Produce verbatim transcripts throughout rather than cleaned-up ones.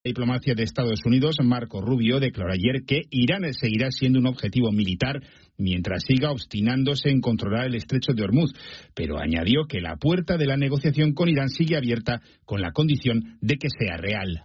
Diplomacia de Estados Unidos, Marco Rubio, declaró ayer que Irán seguirá siendo un objetivo militar mientras siga obstinándose en controlar el estrecho de Hormuz, pero añadió que la puerta de la negociación con Irán sigue abierta con la condición de que sea real.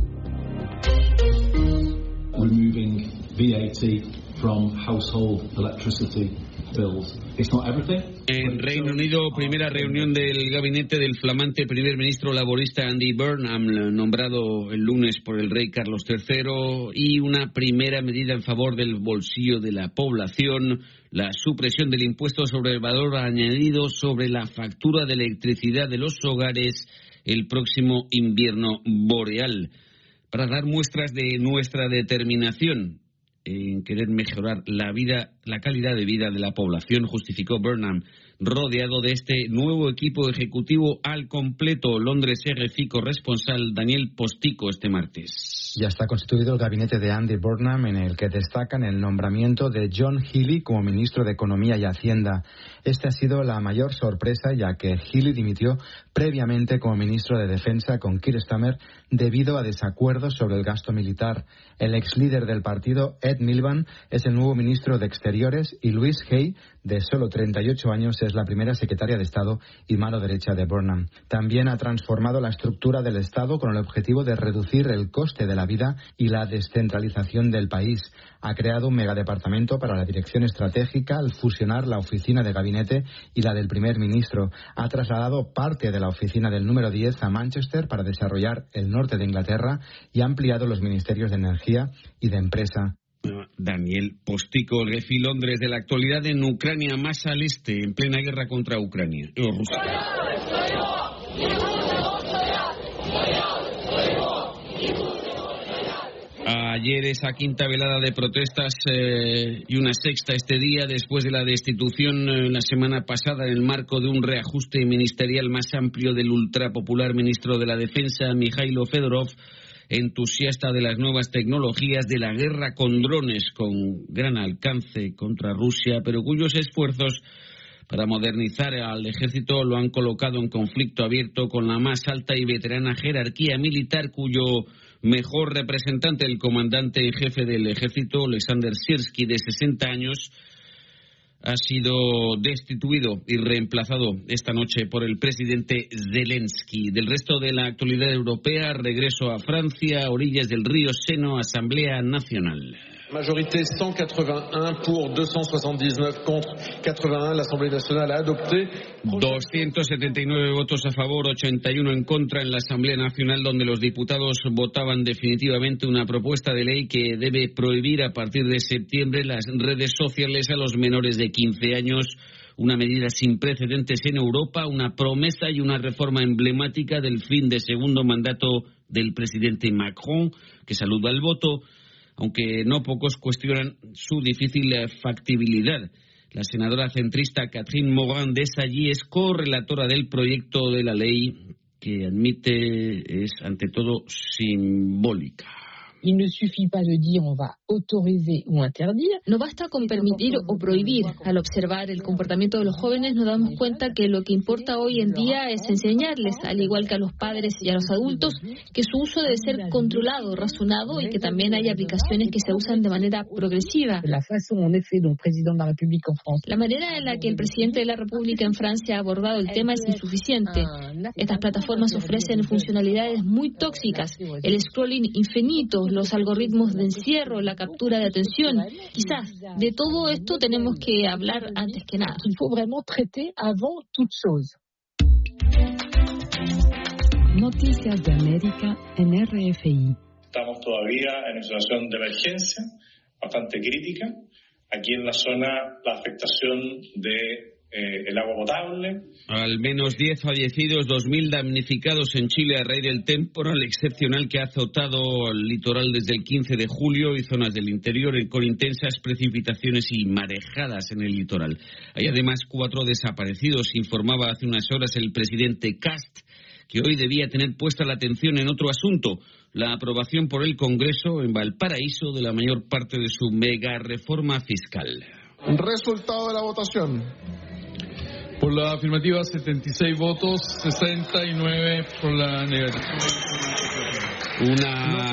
Removing V A T from household electricity bills. It's not everything. En Reino Unido, primera reunión del gabinete del flamante primer ministro laborista Andy Burnham, nombrado el lunes por el rey Carlos tercero, y una primera medida en favor del bolsillo de la población, la supresión del impuesto sobre el valor añadido sobre la factura de electricidad de los hogares el próximo invierno boreal, para dar muestras de nuestra determinación en querer mejorar la vida, la calidad de vida de la población, justificó Burnham, rodeado de este nuevo equipo ejecutivo al completo. Londres R F I corresponsal Daniel Postico este martes. Ya está constituido el gabinete de Andy Burnham, en el que destacan el nombramiento de John Healey como ministro de Economía y Hacienda. Este ha sido la mayor sorpresa, ya que Healey dimitió previamente como ministro de Defensa con Keir Starmer debido a desacuerdos sobre el gasto militar. El ex líder del partido, Ed Miliband, es el nuevo ministro de Exteriores y Louise Hay, de solo treinta y ocho años, es la primera secretaria de Estado y mano derecha de Burnham. También ha transformado la estructura del Estado con el objetivo de reducir el coste de la vida y la descentralización del país. Ha creado un megadepartamento para la dirección estratégica al fusionar la oficina de gabinete y la del primer ministro. Ha trasladado parte de la oficina del número diez a Manchester para desarrollar el norte de Inglaterra y ha ampliado los ministerios de energía y de empresa. Daniel Postico, el R F I Londres, de la actualidad en Ucrania, más al este, en plena guerra contra Ucrania. O Rusia. Ayer esa quinta velada de protestas eh, y una sexta este día, después de la destitución eh, la semana pasada en el marco de un reajuste ministerial más amplio del ultrapopular ministro de la Defensa, Mikhailo Fedorov, entusiasta de las nuevas tecnologías, de la guerra con drones con gran alcance contra Rusia, pero cuyos esfuerzos para modernizar al ejército lo han colocado en conflicto abierto con la más alta y veterana jerarquía militar, cuyo mejor representante, el comandante en jefe del ejército, Alexander Sirski, de sesenta años, ha sido destituido y reemplazado esta noche por el presidente Zelensky. Del resto de la actualidad europea, regreso a Francia, orillas del río Seno, Asamblea Nacional. Majorité cent quatre-vingt-un pour deux cent soixante-dix-neuf contre quatre-vingt-un. L'Assemblée nationale a adopté doscientos setenta y nueve votos a favor, ochenta y uno en contra en la Asamblea Nacional, donde los diputados votaban definitivamente una propuesta de ley que debe prohibir a partir de septiembre las redes sociales a los menores de quince años. Una medida sin precedentes en Europa, una promesa y una reforma emblemática del fin de segundo mandato del presidente Macron, que saluda el voto, aunque no pocos cuestionan su difícil factibilidad. La senadora centrista Catherine Morin-Desailly es correlatora del proyecto de la ley, que admite es ante todo simbólica. Il ne suffit pas de dire on va autoriser ou interdire. No basta con permitir o prohibir. Al observar el comportamiento de los jóvenes nos damos cuenta que lo que importa hoy en día es enseñarles, al igual que a los padres y a los adultos, que su uso debe ser controlado, razonado y que también hay aplicaciones que se usan de manera progresiva. La façon en effet dont le président de la République en France. La manera en la que el presidente de la República en Francia ha abordado el tema es insuficiente. Estas plataformas ofrecen funcionalidades muy tóxicas, el scrolling infinito, los algoritmos de encierro, la captura de atención. Quizás de todo esto tenemos que hablar antes que nada. Il faut vraiment traiter avant toute chose. Noticias de América en R F I. Estamos todavía en una situación de emergencia bastante crítica. Aquí en la zona, la afectación de Eh, el agua potable. Al menos diez fallecidos, dos mil damnificados en Chile a raíz del temporal excepcional que ha azotado el litoral desde el quince de julio y zonas del interior con intensas precipitaciones y marejadas en el litoral. Hay además cuatro desaparecidos, informaba hace unas horas el presidente Kast, que hoy debía tener puesta la atención en otro asunto, la aprobación por el Congreso en Valparaíso de la mayor parte de su mega reforma fiscal. Resultado de la votación. Por la afirmativa, setenta y seis votos, sesenta y nueve por la negativa. Una